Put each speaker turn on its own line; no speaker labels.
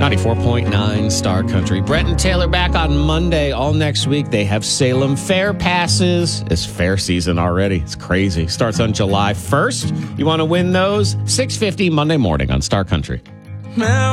94.9 Star Country. Brent and Taylor back on Monday. All next week, they have Salem Fair passes. It's fair season already. It's crazy. Starts on July 1st. You want to win those? 6:50 Monday morning on Star Country.
Now